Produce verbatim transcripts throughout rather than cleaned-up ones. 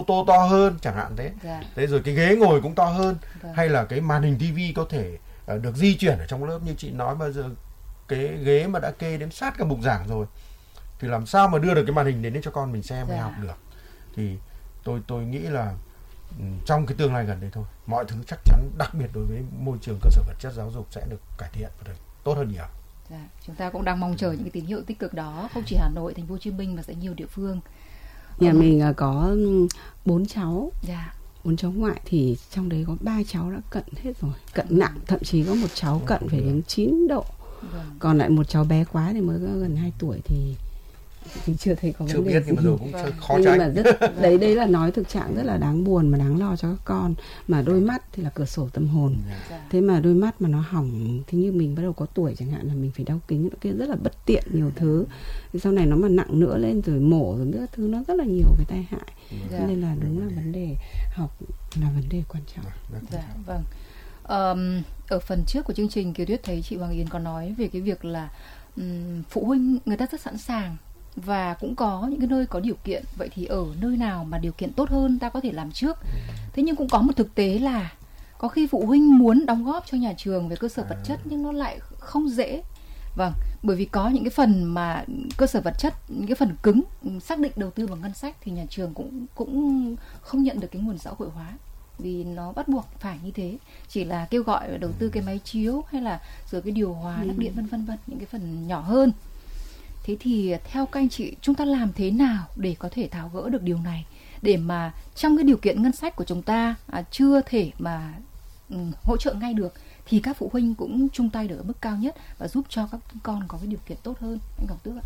tô to hơn chẳng hạn thế. Dạ. Thế rồi cái ghế ngồi cũng to hơn. Vâng. Hay là cái màn hình tivi có thể uh, được di chuyển ở trong lớp. Như chị nói bây giờ cái ghế mà đã kê đến sát cả bục giảng rồi thì làm sao mà đưa được cái màn hình đến cho con mình xem hay Dạ. học được. Thì tôi tôi nghĩ là um, trong cái tương lai gần đây thôi, mọi thứ chắc chắn, đặc biệt đối với môi trường cơ sở vật chất giáo dục sẽ được cải thiện và được tốt hơn nhiều. Dạ. Chúng ta cũng đang mong chờ những cái tín hiệu tích cực đó, không chỉ Hà Nội, Thành phố Hồ Chí Minh mà sẽ nhiều địa phương. Nhà um, mình có bốn cháu. Dạ. Bốn cháu ngoại thì trong đấy có ba cháu đã cận hết rồi, cận nặng, thậm chí có một cháu cận phải đến chín độ. Vâng. Còn lại một cháu bé quá thì mới có gần hai tuổi thì thì chưa thấy có chưa vấn đề biết gì. Nhưng mà rồi cũng vâng. khó nhưng tránh. mà rất, đấy đấy là nói thực trạng rất là đáng buồn mà đáng lo cho các con. Mà đôi mắt thì là cửa sổ tâm hồn. Dạ. Thế mà đôi mắt mà nó hỏng thì như mình bắt đầu có tuổi chẳng hạn là mình phải đeo kính, kia rất là bất tiện nhiều thứ. Thì sau này nó mà nặng nữa lên rồi mổ rồi nữa thứ, nó rất là nhiều cái tai hại. Dạ. Nên là đúng là vấn đề học là vấn đề quan trọng. Dạ, vâng. Um, ở phần trước của chương trình, Kiều Tuyết thấy chị Hoàng Yến có nói về cái việc là um, phụ huynh người ta rất sẵn sàng và cũng có những cái nơi có điều kiện. Vậy thì ở nơi nào mà điều kiện tốt hơn ta có thể làm trước. Thế nhưng cũng có một thực tế là có khi phụ huynh muốn đóng góp cho nhà trường về cơ sở vật chất nhưng nó lại không dễ. Vâng, bởi vì có những cái phần mà cơ sở vật chất, những cái phần cứng xác định đầu tư bằng ngân sách thì nhà trường cũng cũng không nhận được cái nguồn xã hội hóa, vì nó bắt buộc phải như thế. Chỉ là kêu gọi đầu tư cái máy chiếu hay là sửa cái điều hòa, lắp điện vân vân vân, những cái phần nhỏ hơn. Thế thì theo các anh chị, chúng ta làm thế nào để có thể tháo gỡ được điều này, để mà trong cái điều kiện ngân sách của chúng ta à, chưa thể mà um, hỗ trợ ngay được, thì các phụ huynh cũng chung tay được ở mức cao nhất và giúp cho các con có cái điều kiện tốt hơn. Anh Ngọc Tước ạ.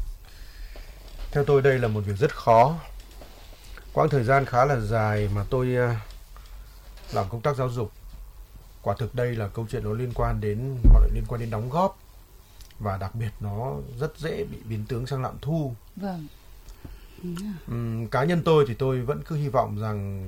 Theo tôi đây là một việc rất khó. Quãng thời gian khá là dài mà tôi làm công tác giáo dục, quả thực đây là câu chuyện nó liên quan đến liên quan đến đóng góp, và đặc biệt nó rất dễ bị biến tướng sang lạm thu. Vâng. Uhm, cá nhân tôi thì tôi vẫn cứ hy vọng rằng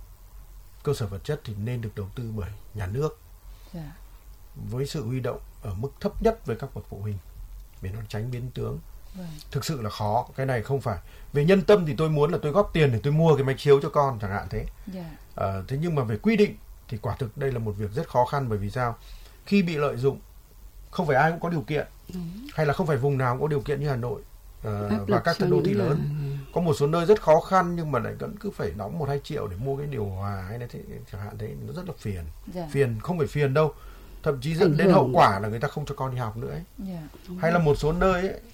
cơ sở vật chất thì nên được đầu tư bởi nhà nước. Dạ. Với sự huy động ở mức thấp nhất với các bậc phụ huynh để nó tránh biến tướng. Vâng. Thực sự là khó. Cái này không phải về nhân tâm thì tôi muốn là tôi góp tiền để tôi mua cái máy chiếu cho con chẳng hạn thế. Yeah. À, thế nhưng mà về quy định thì quả thực đây là một việc rất khó khăn. Bởi vì sao? Khi bị lợi dụng, không phải ai cũng có điều kiện. Ừ. Hay là không phải vùng nào cũng có điều kiện như Hà Nội à, và các đô thị lớn. Là... Có một số nơi rất khó khăn nhưng mà lại vẫn cứ phải đóng một hai triệu để mua cái điều hòa hay là thế, chẳng hạn thế. Nó rất là phiền. Yeah. Phiền không phải phiền đâu, thậm chí dẫn đến hậu quả là người ta không cho con đi học nữa ấy. Yeah. Hay là một số nơi ấy,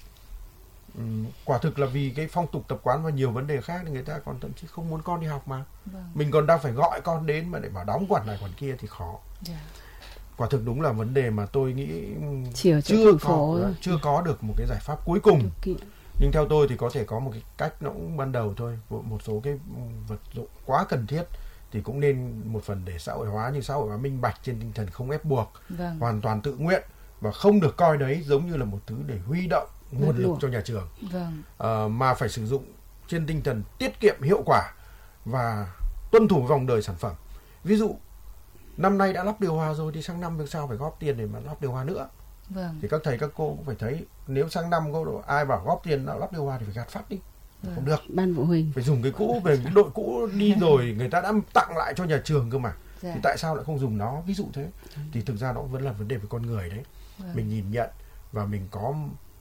um, quả thực là vì cái phong tục tập quán và nhiều vấn đề khác thì người ta còn thậm chí không muốn con đi học mà. Vâng. Mình còn đang phải gọi con đến mà để bảo đóng khoản này khoản kia thì khó. Yeah. Quả thực đúng là vấn đề mà tôi nghĩ chưa có, chưa có được một cái giải pháp cuối cùng. Nhưng theo tôi thì có thể có một cái cách nó cũng ban đầu thôi. Một số cái vật dụng quá cần thiết thì cũng nên một phần để xã hội hóa, nhưng xã hội hóa minh bạch trên tinh thần không ép buộc. Vâng. Hoàn toàn tự nguyện và không được coi đấy giống như là một thứ để huy động nguồn lực cho nhà trường. Vâng. À, mà phải sử dụng trên tinh thần tiết kiệm hiệu quả và tuân thủ vòng đời sản phẩm. Ví dụ năm nay đã lắp điều hòa rồi thì sang năm việc sao phải góp tiền để mà lắp điều hòa nữa. Vâng. Thì các thầy các cô cũng phải thấy nếu sang năm có ai bảo góp tiền lắp điều hòa thì phải gạt phát đi. Vâng. Không được. Ban phụ huynh phải dùng cái cũ, về cái đội cũ đi rồi người ta đã tặng lại cho nhà trường cơ mà. Dạ. Thì tại sao lại không dùng nó, ví dụ thế. Thì thực ra nó vẫn là vấn đề về con người đấy. Vâng. Mình nhìn nhận và mình có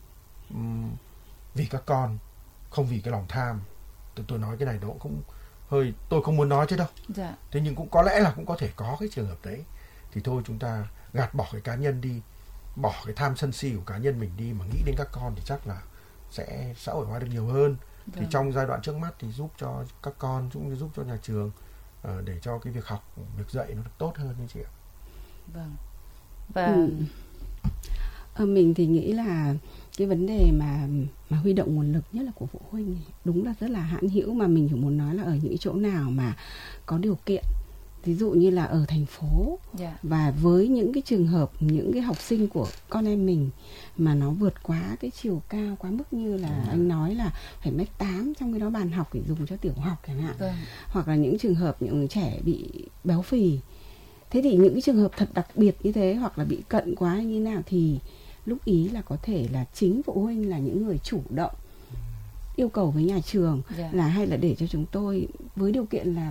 um, vì các con, không vì cái lòng tham. Tôi, tôi nói cái này nó cũng hơi, tôi không muốn nói chứ đâu. Dạ. Thế nhưng cũng có lẽ là cũng có thể có cái trường hợp đấy. Thì thôi chúng ta gạt bỏ cái cá nhân đi, bỏ cái tham sân si của cá nhân mình đi mà nghĩ đến các con thì chắc là sẽ xã hội hóa được nhiều hơn. Vâng. Thì trong giai đoạn trước mắt thì giúp cho các con cũng như giúp cho nhà trường uh, để cho cái việc học, việc dạy nó được tốt hơn đấy chị ạ. Vâng. Và ừ. ờ, mình thì nghĩ là cái vấn đề mà mà huy động nguồn lực nhất là của phụ huynh đúng là rất là hạn hữu, mà mình chỉ muốn nói là ở những chỗ nào mà có điều kiện. Ví dụ như là ở thành phố. Yeah. Và với những cái trường hợp, những cái học sinh của con em mình mà nó vượt quá cái chiều cao quá mức như là yeah. anh nói là phải mét tám, trong cái đó bàn học để dùng cho tiểu học chẳng hạn. Yeah. Hoặc là những trường hợp những trẻ bị béo phì. Thế thì những cái trường hợp thật đặc biệt như thế, hoặc là bị cận quá như thế nào, thì lúc ý là có thể là chính phụ huynh là những người chủ động yêu cầu với nhà trường. Yeah. Là hay là để cho chúng tôi với điều kiện là